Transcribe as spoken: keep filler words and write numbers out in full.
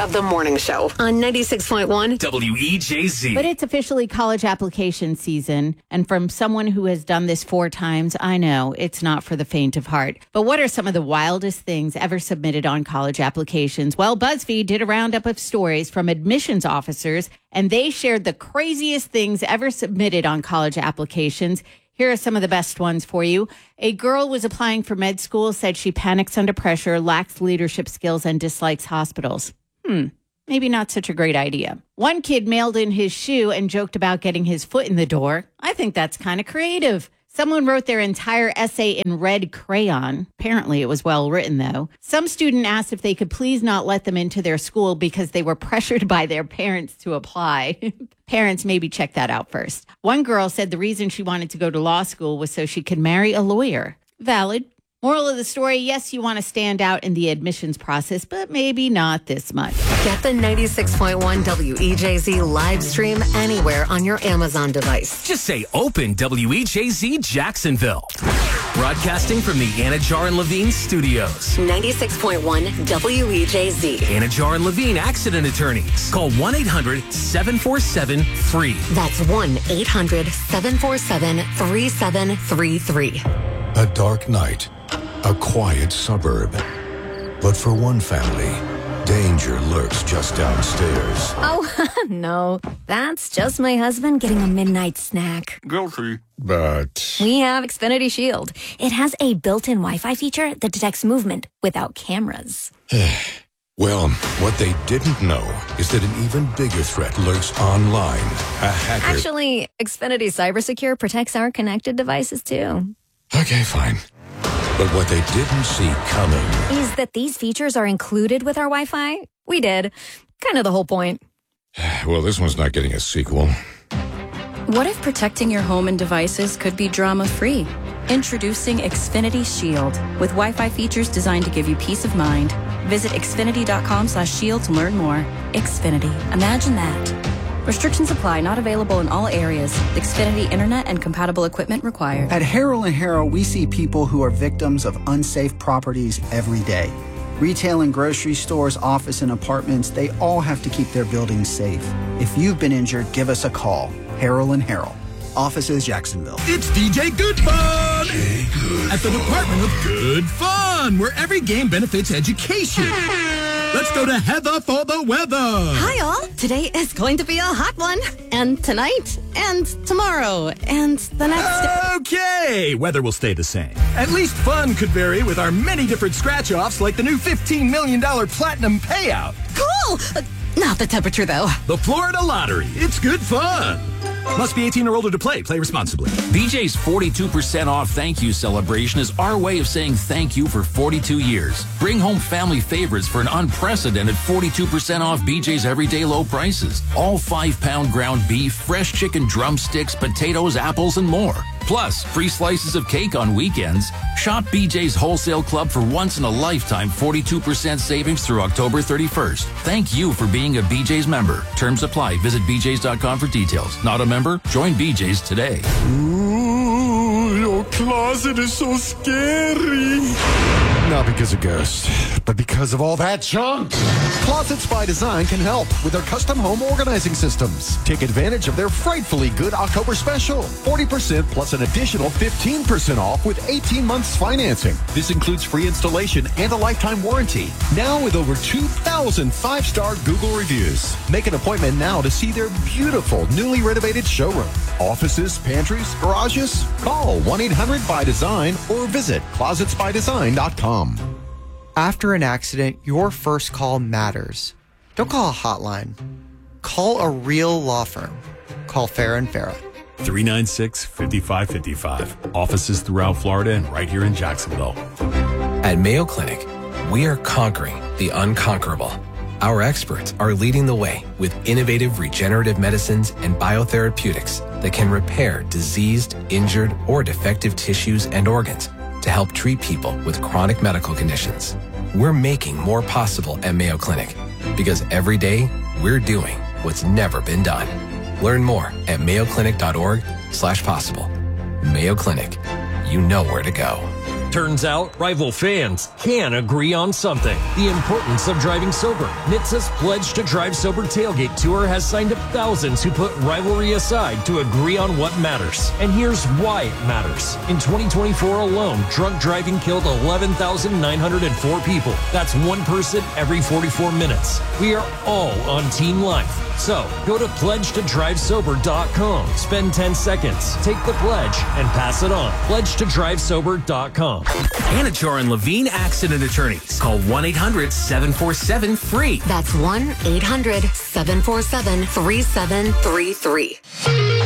of the morning show on ninety-six point one W E J Z. But it's officially college application season. And from someone who has done this four times, I know it's not for the faint of heart. But what are some of the wildest things ever submitted on college applications? Well, BuzzFeed did a roundup of stories from admissions officers, and they shared the craziest things ever submitted on college applications. Here are some of the best ones for you. A girl was applying for med school, said she panics under pressure, lacks leadership skills, and dislikes hospitals. Hmm, maybe not such a great idea. One kid mailed in his shoe and joked about getting his foot in the door. I think that's kind of creative. Someone wrote their entire essay in red crayon. Apparently it was well written, though. Some student asked if they could please not let them into their school because they were pressured by their parents to apply. Parents, maybe check that out first. One girl said the reason she wanted to go to law school was so she could marry a lawyer. Valid. Moral of the story, yes, you want to stand out in the admissions process, but maybe not this much. Get the ninety-six point one W E J Z live stream anywhere on your Amazon device. Just say open W E J Z Jacksonville. Broadcasting from the Anajar and Levine studios. ninety-six point one W E J Z. Anajar and Levine accident attorneys. Call one eight hundred seven four seven F R E E. That's one eight hundred seven four seven three seven three three. A dark night. A quiet suburb. But for one family, danger lurks just downstairs. Oh, no. That's just my husband getting a midnight snack. Guilty. But We have Xfinity Shield. It has a built-in Wi-Fi feature that detects movement without cameras. well, what they didn't know is that an even bigger threat lurks online. A hacker. Actually, Xfinity CyberSecure protects our connected devices, too. Okay, fine. But what they didn't see coming Is that these features are included with our Wi-Fi? We did. Kind of the whole point. Well, this one's not getting a sequel. What if protecting your home and devices could be drama-free? Introducing Xfinity Shield with Wi-Fi features designed to give you peace of mind. Visit xfinity.com slash shield to learn more. Xfinity. Imagine that. Restrictions apply. Not available in all areas. Xfinity Internet and compatible equipment required. At Harrell and Harrell, we see people who are victims of unsafe properties every day. Retail and grocery stores, office and apartments, they all have to keep their buildings safe. If you've been injured, give us a call. Harrell and Harrell. Offices, Jacksonville. It's D J Good Fun at the Department of Good Fun, where every game benefits education. Let's go to Heather for the weather. Hi, all. Today is going to be a hot one. And tonight, and tomorrow, and the next day. Okay, weather will stay the same. At least fun could vary with our many different scratch-offs, like the new fifteen million dollars Platinum Payout. Cool! Uh, not the temperature, though. The Florida Lottery. It's good fun. Must be eighteen or older to play. Play responsibly. B J's forty-two percent off thank you celebration is our way of saying thank you for forty-two years. Bring home family favorites for an unprecedented forty-two percent off B J's everyday low prices. All five-pound ground beef, fresh chicken drumsticks, potatoes, apples, and more. Plus, free slices of cake on weekends. Shop B J's Wholesale Club for once-in-a-lifetime forty-two percent savings through October thirty-first. Thank you for being a B J's member. Terms apply. Visit b j's dot com for details. Not a member? Join B J's today. Ooh, your closet is so scary. Not because of ghosts, but because of all that junk. Closets by Design can help with their custom home organizing systems. Take advantage of their frightfully good October special. forty percent plus an additional fifteen percent off with eighteen months financing. This includes free installation and a lifetime warranty. Now with over two thousand five-star Google reviews. Make an appointment now to see their beautiful newly renovated showroom. Offices, pantries, garages? Call one eight hundred by design or visit closets by design dot com. After an accident, your first call matters. Don't call a hotline. Call a real law firm. Call Farah and Farah. three nine six, five five five five. Offices throughout Florida and right here in Jacksonville. At Mayo Clinic, we are conquering the unconquerable. Our experts are leading the way with innovative regenerative medicines and biotherapeutics that can repair diseased, injured, or defective tissues and organs to help treat people with chronic medical conditions. We're making more possible at Mayo Clinic because every day we're doing what's never been done. Learn more at mayo clinic dot org slash possible. Mayo Clinic, you know where to go. Turns out, rival fans can agree on something. The importance of driving sober. N H T S A's Pledge to Drive Sober Tailgate Tour has signed up thousands who put rivalry aside to agree on what matters. And here's why it matters. In twenty twenty-four alone, drunk driving killed eleven thousand nine hundred four people. That's one person every forty-four minutes. We are all on Team Life. So, go to pledge to drive sober dot com. Spend ten seconds, take the pledge, and pass it on. pledge to drive sober dot com. Anachor and Levine Accident Attorneys. Call one eight hundred seven four seven free. That's one eight hundred seven four seven three seven three three.